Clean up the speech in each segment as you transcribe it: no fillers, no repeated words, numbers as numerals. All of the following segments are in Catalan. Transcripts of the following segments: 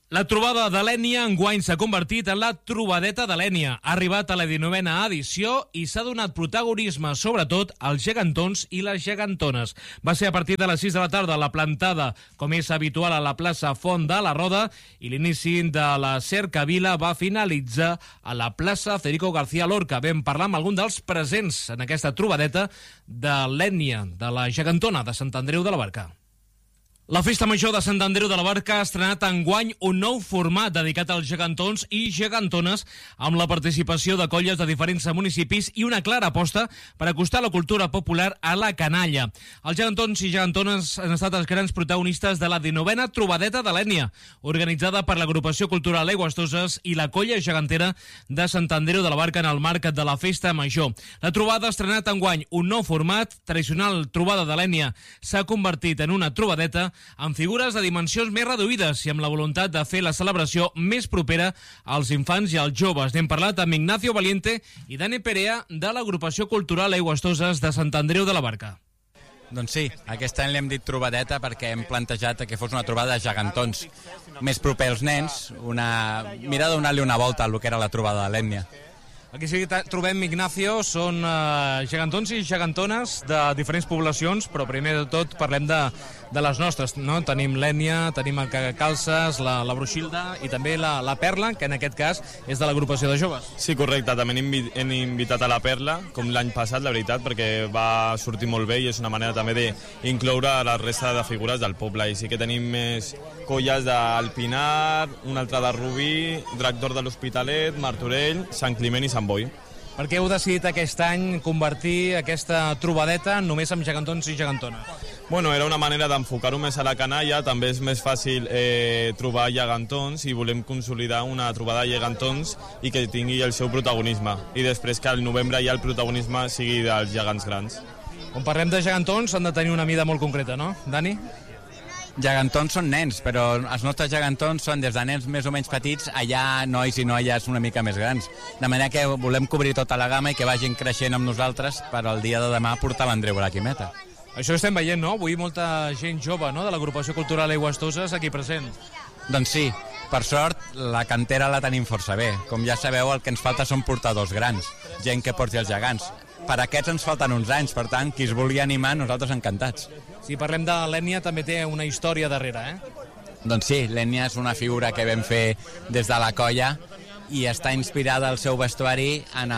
La trobada de l'Ènia enguany s'ha convertit en la trobadeta de l'Ènia. Ha arribat a la 19a edició i s'ha donat protagonisme, sobretot, als gegantons i les gegantones. Va ser a partir de les 6 de la tarda la plantada, com és habitual a la plaça Font de la Roda, i l'inici de la cercavila va finalitzar a la plaça Federico García Lorca. Vam parlar amb algun dels presents en aquesta trobadeta de l'Ènia, de la gegantona de Sant Andreu de la Barca. La Festa Major de Sant Andreu de la Barca ha estrenat enguany un nou format dedicat als gegantons i gegantones amb la participació de colles de diferents municipis i una clara aposta per acostar la cultura popular a la canalla. Els gegantons i gegantones han estat els grans protagonistes de la 19a trobadeta de l'Ènia, organitzada per l'Agrupació Cultural Aigües Toses i la colla gegantera de Sant Andreu de la Barca en el marc de la Festa Major. La trobada ha estrenat enguany un nou format, tradicional trobada de l'Ènia s'ha convertit en una trobadeta amb figures de dimensions més reduïdes i amb la voluntat de fer la celebració més propera als infants i als joves. N'hem parlat amb Ignacio Valiente i Dani Perea de l'Agrupació Cultural Aigües Toses de Sant Andreu de la Barca. Doncs sí, aquest any l'hem dit trobadeta perquè hem plantejat que fos una trobada de gegantons més proper als nens, mira de donar-li una volta al que era la trobada de l'Ètnia. Aquí sí que trobem, Ignacio, són gegantons i gegantones de diferents poblacions, però primer de tot parlem de les nostres, no? Tenim l'Ènia, tenim el Cagacalces, la Bruixilda i també la Perla, que en aquest cas és de l'agrupació de joves. Sí, correcte, també hem invitat a la Perla, com l'any passat, la veritat, perquè va sortir molt bé i és una manera també d'incloure la resta de figures del poble. I sí que tenim més colles del Pinar, una altra de Rubí, Drac d'Or de l'Hospitalet, Martorell, Sant Climent i Sant Boi. Per què heu decidit aquest any convertir aquesta trobadeta només amb gegantons i gegantones? Bueno, era una manera d'enfocar-ho més a la canalla, també és més fàcil trobar gegantons i volem consolidar una trobada de gegantons i que tingui el seu protagonisme. I després que al novembre ja el protagonisme sigui dels gegants grans. Quan parlem de gegantons han de tenir una mida molt concreta, no? Dani? Gegantons són nens, però els nostres gegantons són des de nens més o menys petits a ja nois i noies una mica més grans. De manera que volem cobrir tota la gamma i que vagin creixent amb nosaltres per al dia de demà portar l'Andreu a la Quimeta. Això estem veient, no? Avui molta gent jove, no?, de l'Agrupació Cultural Aigües Toses aquí present. Doncs sí, per sort la cantera la tenim força bé. Com ja sabeu, el que ens falta són portadors grans, gent que porti els gegants. Per aquests ens falten uns anys, per tant, qui es vulgui animar, nosaltres encantats. Si parlem de l'Ètnia, també té una història darrere, Doncs sí, l'Ètnia és una figura que vam fer des de la colla i està inspirada al seu vestuari en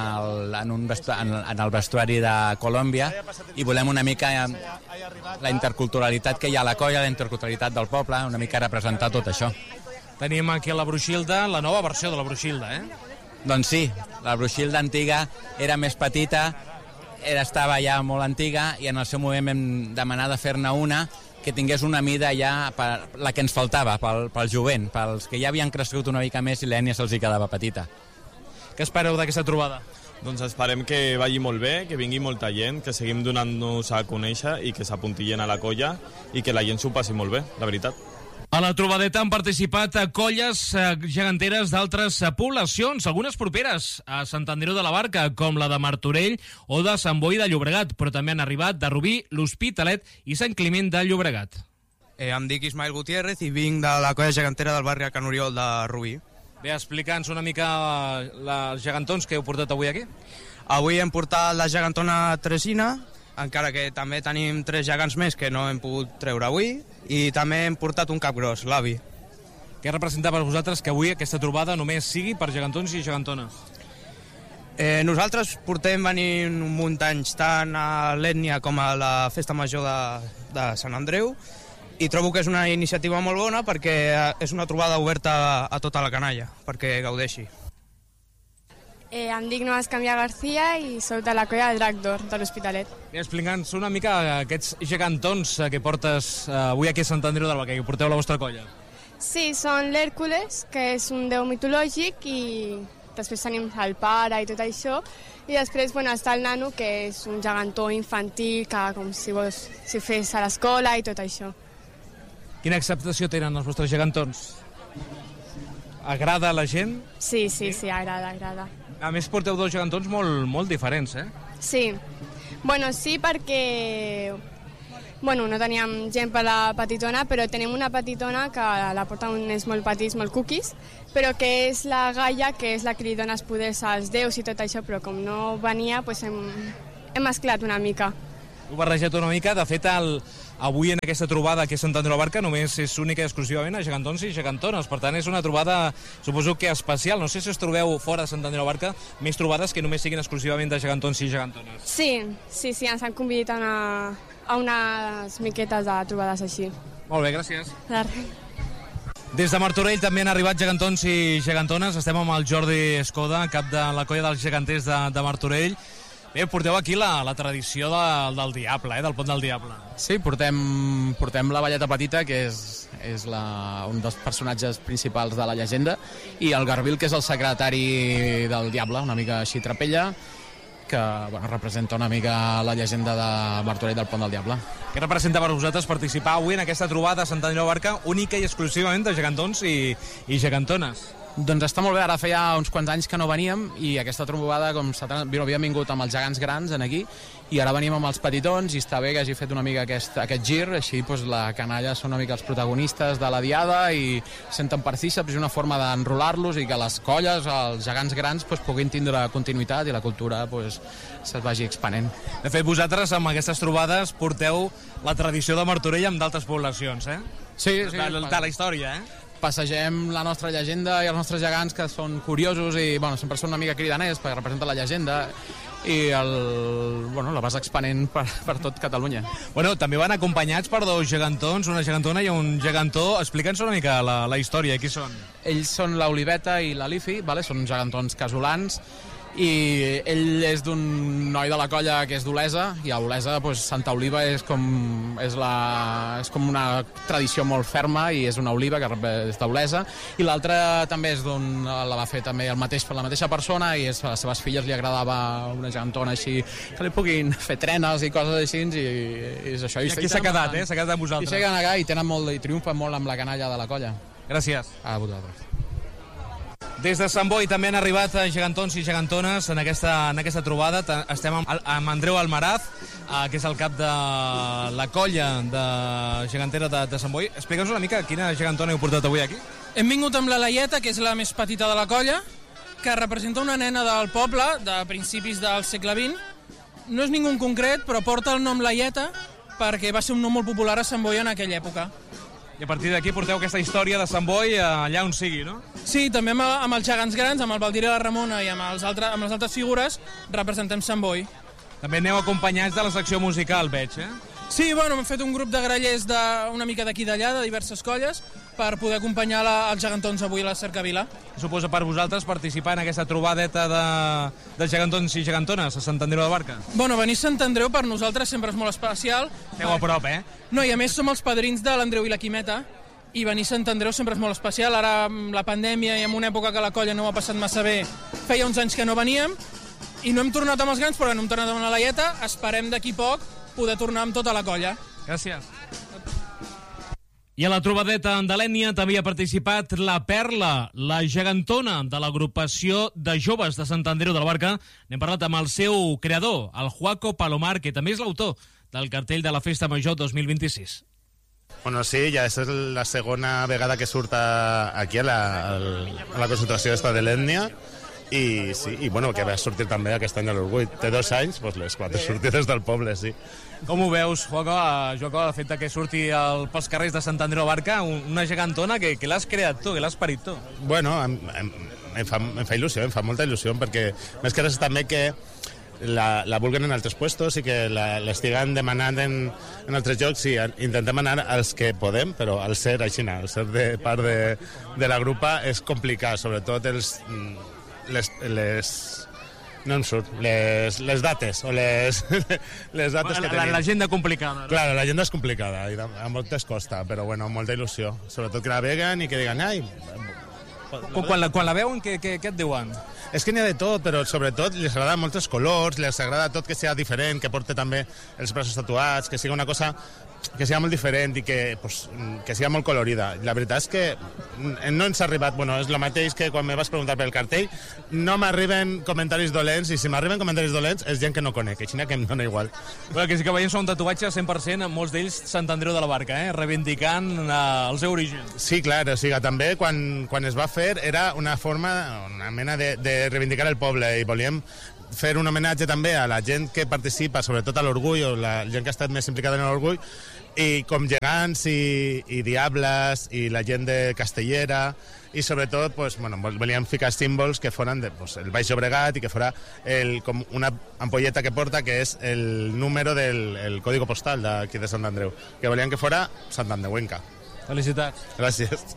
el vestuari de Colòmbia i volem una mica la interculturalitat que hi ha a la colla, la interculturalitat del poble, una mica representar tot això. Tenim aquí la Bruixilda, la nova versió de la Bruixilda, Doncs sí, la Bruixilda antiga era més petita, estava ja molt antiga i en el seu moment vam demanar de fer-ne una que tingués una mida ja la que ens faltava pel jovent, pels que ja havien crescut una mica més i l'Ètnia se'ls hi quedava petita. Què espereu d'aquesta trobada? Doncs esperem que vagi molt bé, que vingui molta gent, que seguim donant-nos a conèixer i que s'apuntillen a la colla i que la gent s'ho passi molt bé, la veritat. A la trobadeta han participat colles geganteres d'altres poblacions, algunes properes a Sant Andreu de la Barca, com la de Martorell o de Sant Boi de Llobregat, però també han arribat de Rubí, l'Hospitalet i Sant Climent de Llobregat. Em dic Ismael Gutiérrez i vinc de la colla gegantera del barri Can Oriol de Rubí. Bé, explica'ns una mica els gegantons que heu portat avui aquí. Avui hem portat la gegantona Tresina, encara que també tenim 3 gegants més que no hem pogut treure avui, i també hem portat un capgros, l'avi. Què representa per vosaltres que avui aquesta trobada només sigui per gegantons i gegantones? Nosaltres portem venint un munt d'anys tant a l'Ètnia com a la Festa Major de Sant Andreu i trobo que és una iniciativa molt bona perquè és una trobada oberta a tota la canalla, perquè gaudeixi. Em dic Noa Escamilla García i soc de la colla de Drac d'Or de l'Hospitalet. Explica'ns una mica aquests gegantons que portes avui aquí a Sant Andreu de la Barca, que porteu la vostra colla. Sí, són l'Hèrcules, que és un déu mitològic, i després tenim el pare i tot això, i després està el nano, que és un gegantó infantil, que com si fes a l'escola i tot això. Quina acceptació tenen els vostres gegantons? Agrada a la gent? Sí, agrada. A més, porteu 2 gegantons molt diferents, Sí. Sí, perquè Bueno, no teníem gent per la petitona, però tenim una petitona que la porta uns molt petits, molt cookies, però que és la Gaia, que és la que li dona els poders als déus i tot això, però com no venia, doncs hem mesclat una mica. Ho barrejat una mica. De fet, avui en aquesta trobada que és Sant Andreu de la Barca només és única i exclusivament a gegantons i gegantones. Per tant, és una trobada, suposo que especial. No sé si us trobeu fora de Sant Andreu de la Barca més trobades que només siguin exclusivament de gegantons i gegantones. Sí, ens han convidat a unes miquetes de trobades així. Molt bé, gràcies. De res. Des de Martorell també han arribat gegantons i gegantones. Estem amb el Jordi Escoda, cap de la colla dels geganters de Martorell. Bé, porteu aquí la tradició del Diable, del Pont del Diable. Sí, portem la Valleta Petita, que és un dels personatges principals de la llegenda, i el Garbil, que és el secretari del Diable, una mica així trapella, que representa una mica la llegenda de Martorell del Pont del Diable. Què representa per vosaltres participar avui en aquesta trobada a Sant Andreu de la Barca, única i exclusivament de gegantons i gegantones? Doncs està molt bé, ara feia uns quants anys que no veníem i aquesta trobada, com havíem vingut amb els gegants grans aquí i ara venim amb els petitons i està bé que hagi fet una mica aquest gir, així doncs, la canalla són una mica els protagonistes de la diada i senten partíceps, és una forma d'enrolar-los i que les colles, els gegants grans, doncs, puguin tindre continuïtat i la cultura doncs, se'ls vagi expanent. De fet, vosaltres amb aquestes trobades porteu la tradició de Martorell amb d'altres poblacions, eh? Sí. De la història, eh? Passegem la nostra llegenda i els nostres gegants que són curiosos i sempre són una mica cridaners perquè representen la llegenda i la vas expanent per tot Catalunya. Bueno, també van acompanyats per dos gegantons, una gegantona i un gegantó. Explica'ns una mica la història, qui són? Ells són l'Oliveta i l'Alifi, són gegantons casolans, i ell és d'un noi de la colla que és d'Olesa, i a Olesa Santa Oliva és com una tradició molt ferma i és una oliva que és d'Olesa, i l'altre també és la va fer també per la mateixa persona i a les seves filles li agradava una gegantona així que li puguin fer trenes i coses així i és això. I aquí s'ha quedat, s'ha quedat amb vosaltres. I s'ha quedat i tenen molt, i triomfen molt amb la canalla de la colla. Gràcies. A vosaltres. Des de Sant Boi també han arribat gegantons i gegantones en aquesta trobada. Estem amb Andreu Almaraz, que és el cap de la colla de gegantera de Sant Boi. Explica'ns una mica quina gegantona heu portat avui aquí. Hem vingut amb la Laieta, que és la més petita de la colla, que representa una nena del poble de principis del segle XX. No és ningú en concret, però porta el nom Laieta perquè va ser un nom molt popular a Sant Boi en aquella època. I a partir d'aquí porteu aquesta història de Sant Boi allà on sigui, no? Sí, també amb els gegants grans, amb el Valdir i la Ramona i amb les altres figures, representem Sant Boi. També aneu acompanyats de la secció musical, veig, eh? Sí, hem fet un grup de grallers una mica d'aquí d'allà, de diverses colles, per poder acompanyar els gegantons avui a la Cercavila. Suposa per vosaltres participar en aquesta trobadeta de gegantons i gegantones a Sant Andreu de la Barca? Venir a Sant Andreu per nosaltres sempre és molt especial. Esteu a prop, eh? No, i a més som els padrins de l'Andreu i la Quimeta, i venir a Sant Andreu sempre és molt especial. Ara, amb la pandèmia i en una època que la colla no ho ha passat massa bé, feia uns anys que no veníem, i no hem tornat amb els grans, però no hem tornat amb la Laieta. Esperem d'aquí poc poder tornar amb tota la colla. Gràcies. I a la trobadeta de l'Ènia també ha participat la Perla, la gegantona de l'agrupació de joves de Sant Andreu de la Barca. N'hem parlat amb el seu creador, el Juaco Palomar, que també és l'autor del cartell de la Festa Major 2026. Bueno, sí, ja és la segona vegada que surt aquí a la concentració de l'Ètnia. I sí, que va sortir també aquest any a l'Orgull. Té 2 anys, les 4 sortides del poble, sí. Com ho veus, Juaco, el fet que surti pels carrers de Sant Andreu de la Barca, una gegantona que l'has creat tu, que l'has parit tu? Bueno, em fa il·lusió, em fa molta il·lusió, perquè més que res també que la vulguen en altres puestos i que l'estiguen demanant en altres llocs, i intentem anar als que podem, però al ser així, al ser de part de la grupa és complicat, sobretot no em surt, les dates o les dates que tenim. L'agenda complicada. Claro, l'agenda és complicada i a moltes costa, però molta il·lusió. Sobretot que la veguen i que diguen ai... Quan la veuen, què et diuen? És que n'hi ha de tot, però sobretot les agrada molts els colors, les agrada tot que sigui diferent, que porti també els braços tatuats, que sigui una cosa que sigui molt diferent i que sigui molt colorida. La veritat és que no ens ha arribat, bueno, és el mateix que quan me vas preguntar pel cartell, no m'arriben comentaris dolents, i si m'arriben comentaris dolents és gent que no conec, així que em dona igual. Bueno, que sí que veiem són un tatuatge 100%, molts d'ells Sant Andreu de la Barca, reivindicant el seu origen. Sí, clar, o sigui, també quan es va fer era una forma, una mena de reivindicar el poble, i volíem fer un homenatge també a la gent que participa, sobretot a l'Orgull, o la gent que ha estat més implicada en l'Orgull, i com gegants i diables i la gent de Castellera, i sobretot volíem ficar símbols que foren el Baix Llobregat i que fora com una ampolleta que porta, que és el número del código postal d'aquí de Sant Andreu, que volíem que fora Sant Andreuenca. Felicitats. Gràcies.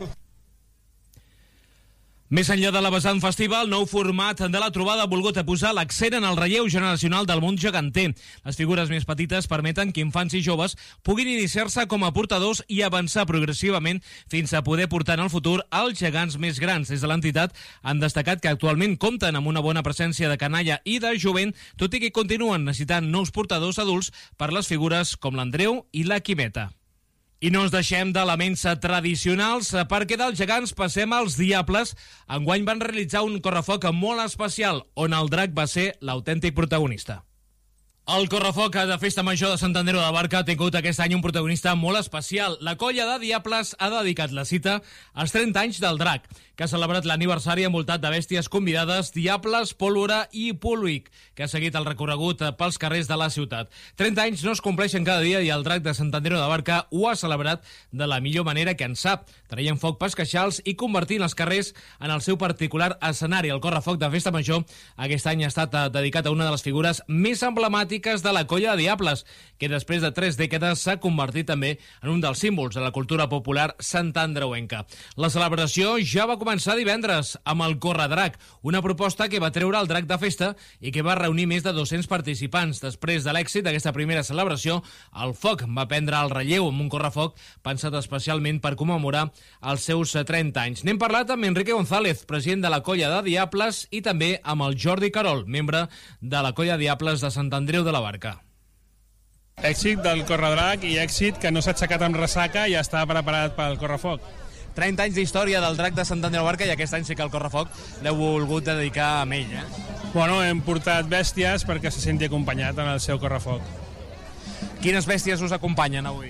Més enllà de la vessant festiva, el nou format de la trobada ha volgut posar l'accent en el relleu generacional del món geganter. Les figures més petites permeten que infants i joves puguin iniciar-se com a portadors i avançar progressivament fins a poder portar en el futur els gegants més grans. Des de l'entitat han destacat que actualment compten amb una bona presència de canalla i de jovent, tot i que continuen necessitant nous portadors adults per les figures com l'Andreu i la Quimeta. I no ens deixem d'elements tradicionals, perquè dels gegants passem als diables. Enguany van realitzar un correfoc molt especial, on el drac va ser l'autèntic protagonista. El correfoc de Festa Major de Sant Andreu de la Barca ha tingut aquest any un protagonista molt especial. La colla de Diables ha dedicat la cita als 30 anys del drac, que ha celebrat l'aniversari envoltat de bèsties convidades, diables, pólvora i púlvic, que ha seguit el recorregut pels carrers de la ciutat. 30 anys no es compleixen cada dia i el drac de Sant Andreu de la Barca ho ha celebrat de la millor manera que en sap, traient foc pels queixals i convertint els carrers en el seu particular escenari. El correfoc de Festa Major aquest any ha estat dedicat a una de les figures més emblemàtiques de la colla de Diables, que després de 3 dècades s'ha convertit també en un dels símbols de la cultura popular santandreuenca. La celebració ja va començar divendres amb el Corredrac, una proposta que va treure el drac de festa i que va reunir més de 200 participants. Després de l'èxit d'aquesta primera celebració, el foc va prendre el relleu amb un correfoc pensat especialment per commemorar els seus 30 anys. N'hem parlat amb Enrique González, president de la colla de Diables, i també amb el Jordi Carol, membre de la colla de Diables de Sant Andreu de la Barca. Èxit del Corredrac i èxit que no s'ha aixecat amb ressaca i ja està preparat pel correfoc. 30 anys d'història del drac de Sant Andreu de la Barca i aquest any sí que el correfoc l'heu volgut dedicar a ell, Bueno, hem portat bèsties perquè se senti acompanyat en el seu correfoc. Quines bèsties us acompanyen avui?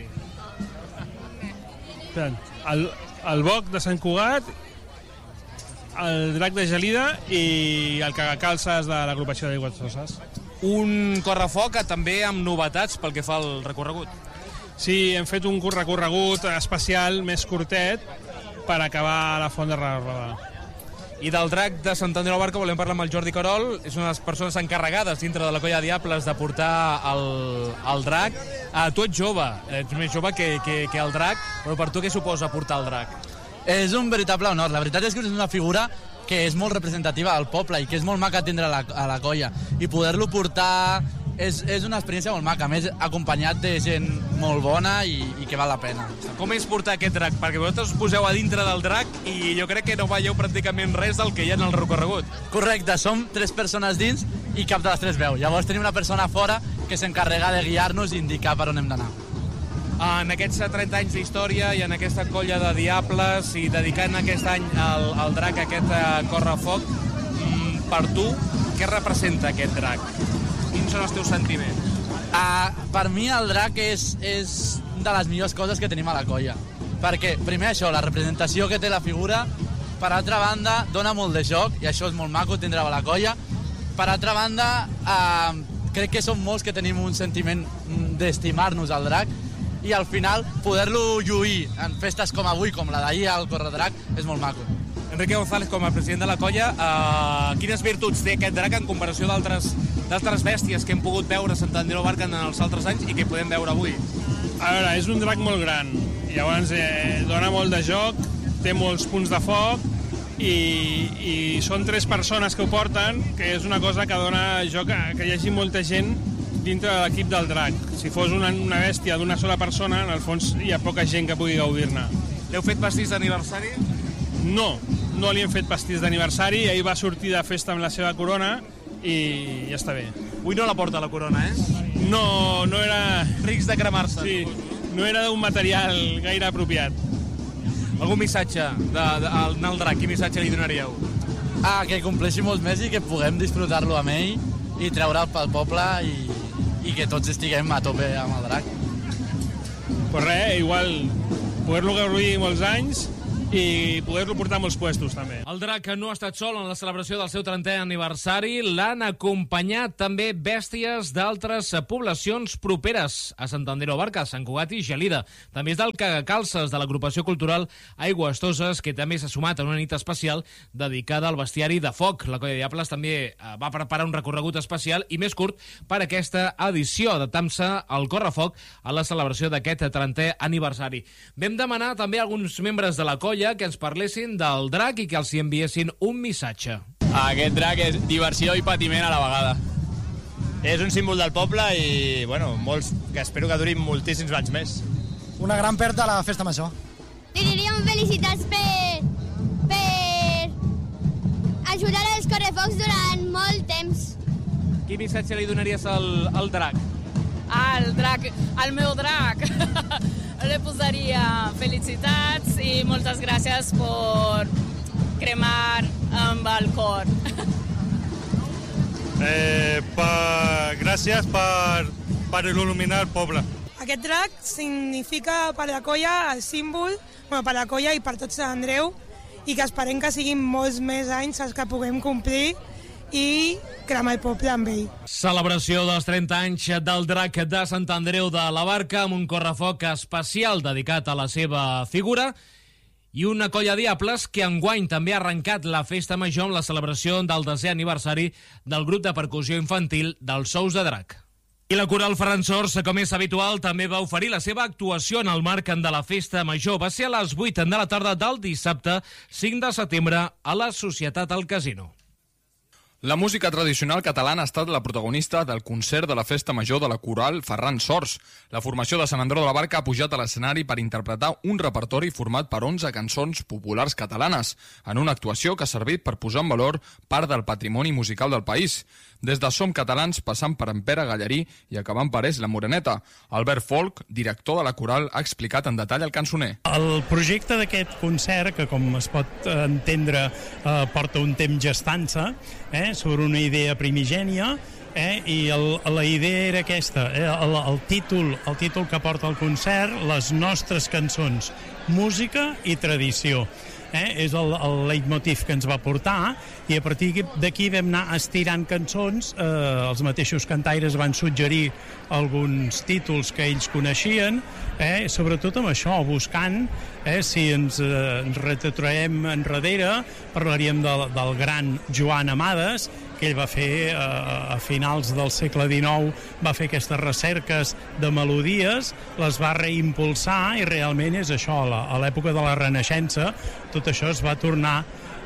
El boc de Sant Cugat, el drac de Gelida i el cagacalces de l'agrupació d'Aigües Soses. Un correfoc també amb novetats pel que fa al recorregut. Sí, hem fet un recorregut especial més curtet per acabar a la Font de Roda. I del drac de Sant Andreu de la Barca volem parlar amb el Jordi Carol. És una de les persones encarregades dintre de la colla de Diables de portar el drac. Tu ets jove, ets més jove que el drac, però per tu què suposa portar el drac? És un veritable honor. La veritat és que és una figura que és molt representativa del poble i que és molt maca atendre a la colla. I poder-lo portar és una experiència molt maca, a més acompanyat de gent molt bona i que val la pena. Com és portar aquest drac? Perquè vosaltres us poseu a dintre del drac i jo crec que no veieu pràcticament res del que hi ha en el recorregut. Correcte, som 3 persones dins i cap de les 3 veu. Llavors tenim una persona fora que s'encarrega de guiar-nos i indicar per on hem d'anar. En aquests 30 anys d'història i en aquesta colla de Diables i dedicant aquest any al drac, aquest correfoc, per tu, què representa aquest drac? Quins són els teus sentiments? Per mi el drac és de les millors coses que tenim a la colla. Perquè, primer això, la representació que té la figura, per altra banda, dona molt de joc, i això és molt maco tindre-ho a la colla. Per altra banda, crec que som molts que tenim un sentiment d'estimar-nos al drac, i al final poder-lo lluir en festes com avui, com la d'ahir al Corredrac, és molt maco. Enrique González, com a president de la colla, quines virtuts té aquest drac en comparació d'altres bèsties que hem pogut veure a Sant Andreu de la Barca en els altres anys i que podem veure avui? A veure, és un drac molt gran, llavors dona molt de joc, té molts punts de foc i són 3 persones que ho porten, que és una cosa que dona joc que hi hagi molta gent dintre de l'equip del drac. Si fos una bèstia d'una sola persona, en el fons hi ha poca gent que pugui gaudir-ne. L'heu fet pastís d'aniversari? No li hem fet pastís d'aniversari, ahir va sortir de festa amb la seva corona i ja està bé. Avui no la porta la corona, No era... Rics de cremar-se. Sí, no era d'un material gaire apropiat. Algun missatge al drac, quin missatge li donaríeu? Que compleixi molts més i que puguem disfrutar-lo amb ell i treure'l pel poble i que tots estiguem a tope amb el drac. Pues res, igual, poder-lo gaudir molts anys i poder-lo portar a molts puestos, també. El drac no ha estat sol en la celebració del seu 30è aniversari. L'han acompanyat també bèsties d'altres poblacions properes a Sant Andreu Barca, Sant Cugat i Gelida. També és del Cagacalces, de l'agrupació cultural Aigües Toses, que també s'ha sumat en una nit especial dedicada al bestiari de foc. La Colla Diables també va preparar un recorregut especial i més curt per aquesta edició, adaptant-se al correfoc a la celebració d'aquest 30è aniversari. Vam demanar també a alguns membres de la colla que ens parlessin del drac i que els hi enviessin un missatge. Aquest drac és diversió i patiment a la vegada. És un símbol del poble i, bueno, que espero que durin moltíssims anys més. Una gran pèrdua a la festa major. Li diríem felicitats per ajudar als correfocs durant molt temps. Quin missatge li donaries al drac? Al drac, al meu drac. Le posaria felicitats i moltes gràcies per cremar amb el cor. Gràcies per il·luminar el poble. Aquest drac significa per la colla el símbol, per la colla i per tot Sant Andreu, i que esperem que siguin molts més anys els que puguem complir i cremar el poble amb ell. Celebració dels 30 anys del drac de Sant Andreu de la Barca amb un correfoc especial dedicat a la seva figura i una colla Diables que enguany també ha arrencat la festa major amb la celebració del 10è aniversari del grup de percussió infantil dels Sous de Drac. I la coral Ferran Sors, com és habitual, també va oferir la seva actuació en el marc de la festa major. Va ser a les 8 de la tarda del dissabte 5 de setembre a la Societat al Casino. La música tradicional catalana ha estat la protagonista del concert de la festa major de la coral Ferran Sors. La formació de Sant Andreu de la Barca ha pujat a l'escenari per interpretar un repertori format per 11 cançons populars catalanes, en una actuació que ha servit per posar en valor part del patrimoni musical del país. Des de Som Catalans, passant per en Pere Gallarí i acabant per És la Moreneta. Albert Folk, director de la coral, ha explicat en detall el cançoner. El projecte d'aquest concert, que com es pot entendre porta un temps gestant-se, sobre una idea primigènia, i la idea era aquesta, el títol que porta el concert, les nostres cançons, música i tradició. És el leitmotiv que ens va portar i a partir d'aquí vam anar estirant cançons. Els mateixos cantaires van suggerir alguns títols que ells coneixien, sobretot amb això, buscant, si ens retrotraiem enrere, parlaríem del gran Joan Amades, que ell va fer a finals del segle XIX, va fer aquestes recerques de melodies, les va reimpulsar i realment és això, a l'època de la Renaixença, tot això es va tornar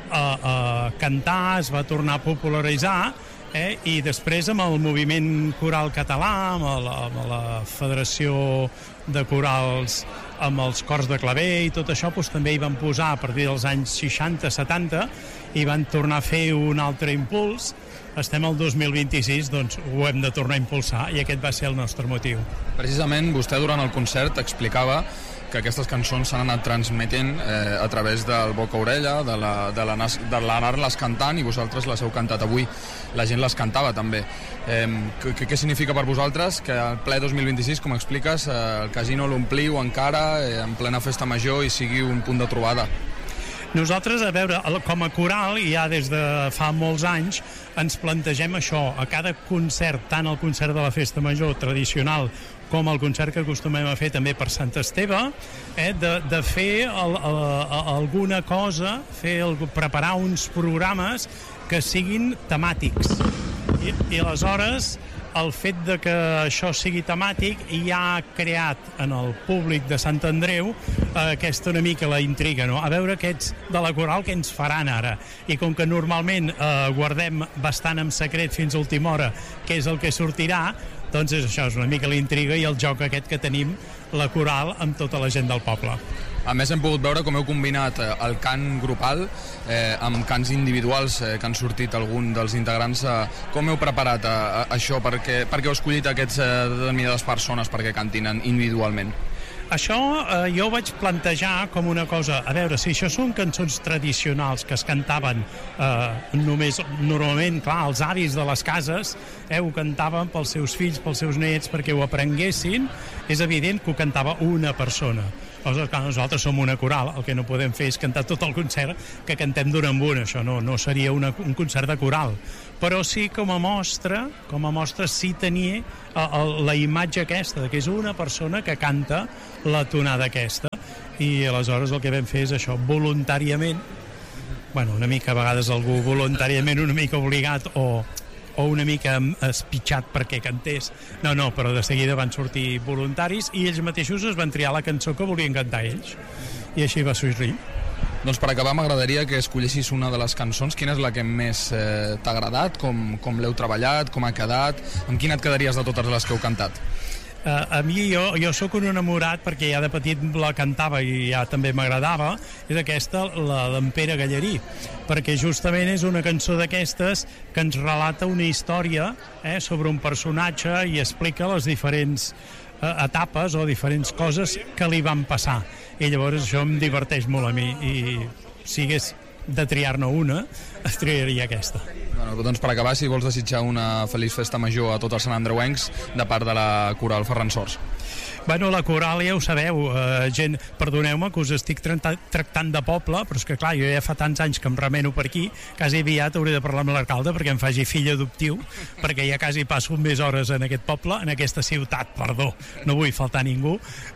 a cantar, es va tornar a popularitzar, i després amb el moviment coral català, amb la Federació de Corals, amb els cors de claver i tot això, també hi van posar a partir dels anys 60-70 i van tornar a fer un altre impuls. Estem al 2026, doncs ho hem de tornar a impulsar i aquest va ser el nostre motiu. Precisament vostè durant el concert explicava que aquestes cançons s'han anat transmetent a través del boca-orella, de l'anar-les cantant, i vosaltres les heu cantat avui. La gent les cantava també. Què significa per vosaltres que al ple 2026, com expliques, el casino l'ompliu encara en plena festa major i sigui un punt de trobada? Nosaltres, a veure, com a coral, ja des de fa molts anys, ens plantegem això. A cada concert, tant el concert de la festa major tradicional com el concert que acostumem a fer també per Sant Esteve, de fer alguna cosa, preparar uns programes que siguin temàtics. I aleshores, el fet de que això sigui temàtic ja ha creat en el públic de Sant Andreu aquesta una mica la intriga, no? A veure aquests de la coral què ens faran ara. I com que normalment guardem bastant en secret fins a última hora què és el que sortirà, doncs això és una mica la intriga i el joc aquest que tenim la coral amb tota la gent del poble. A més, hem pogut veure com heu combinat el cant grupal amb cants individuals que han sortit algun dels integrants. Com heu preparat això? Per què heu escollit aquestes determinades persones perquè cantin individualment? Això jo ho vaig plantejar com una cosa, a veure, si això són cançons tradicionals que es cantaven només, normalment, clar, els avis de les cases ho cantaven pels seus fills, pels seus nets, perquè ho aprenguessin, és evident que ho cantava una persona. Nosaltres som una coral, el que no podem fer és cantar tot el concert que cantem d'un en un, això no seria un concert de coral, però sí com a mostra sí tenia la imatge aquesta, que és una persona que canta la tonada aquesta, i aleshores el que vam fer és això, voluntàriament, una mica a vegades algú voluntàriament una mica obligat o una mica espitxat perquè cantés. No, però de seguida van sortir voluntaris i ells mateixos es van triar la cançó que volien cantar ells. I així va sortir. Doncs per acabar m'agradaria que escollessis una de les cançons. Quina és la que més t'ha agradat? Com l'heu treballat? Com ha quedat? Amb quina et quedaries de totes les que heu cantat? A mi, jo sóc un enamorat perquè ja de petit la cantava i ja també m'agradava, és aquesta, la d'en Pere Gallarí, perquè justament és una cançó d'aquestes que ens relata una història sobre un personatge i explica les diferents etapes o diferents coses que li van passar, i llavors això em diverteix molt a mi, i si hagués de triar-ne una, es triaria aquesta. Doncs per acabar, si vols desitjar una feliç festa major a tots els santandreuencs de part de la coral Ferran Sors. La coral ja ho sabeu, gent, perdoneu-me que us estic tractant de poble, però és que clar, jo ja fa tants anys que em remeno per aquí, quasi aviat hauré de parlar amb l'alcalde perquè em faci fill adoptiu, perquè ja quasi passo més hores en aquest poble, en aquesta ciutat, perdó, no vull faltar ningú,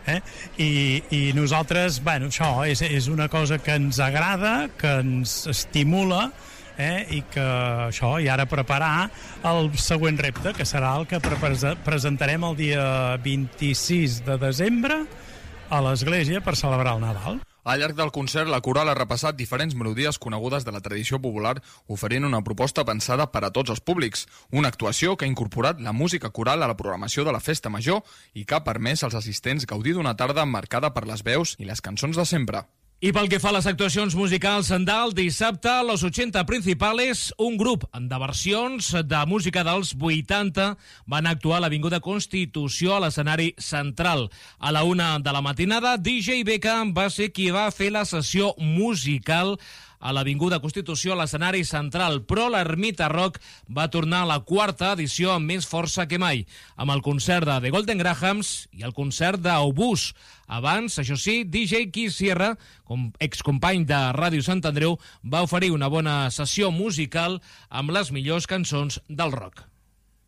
i nosaltres, això és una cosa que ens agrada, que ens estimula, i que això, i ara preparar el següent repte, que serà el que presentarem el dia 26 de desembre a l'església per celebrar el Nadal. Al llarg del concert, la coral ha repassat diferents melodies conegudes de la tradició popular, oferint una proposta pensada per a tots els públics. Una actuació que ha incorporat la música coral a la programació de la Festa Major i que ha permès als assistents gaudir d'una tarda marcada per les veus i les cançons de sempre. I pel que fa a les actuacions musicals del dissabte, a los 80 Principales, un grup de versions de música dels 80 van actuar a l'Avinguda Constitució a l'escenari central. A la 1 de la matinada, DJ Beca va ser qui va fer la sessió musical a l'Avinguda Constitució a l'escenari central, però l'Ermita Rock va tornar a la 4ª edició amb més força que mai, amb el concert de The Golden Grahams i el concert d'Obús. Abans, això sí, DJ Keith Sierra, excompany de Ràdio Sant Andreu, va oferir una bona sessió musical amb les millors cançons del rock.